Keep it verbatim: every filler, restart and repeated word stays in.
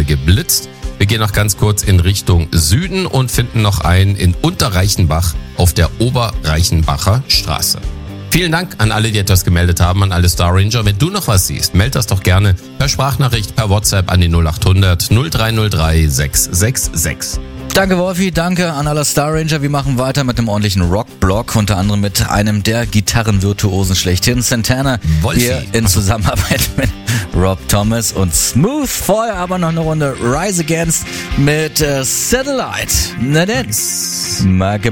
schnell geblitzt. Wir gehen noch ganz kurz in Richtung Süden und finden noch einen in Unterreichenbach auf der Oberreichenbacher Straße. Vielen Dank an alle, die etwas gemeldet haben, an alle Star Ranger. Wenn du noch was siehst, meld das doch gerne per Sprachnachricht, per WhatsApp an die null acht hundert null drei null drei sechs sechs sechs. Danke Wolfi, danke an alle Star Ranger. Wir machen weiter mit einem ordentlichen Rockblock, unter anderem mit einem der Gitarrenvirtuosen schlechthin, Santana, Wolfi. Hier in Zusammenarbeit mit Rob Thomas und Smooth. Vorher aber noch eine Runde Rise Against mit äh, Satellite. Na denn, mal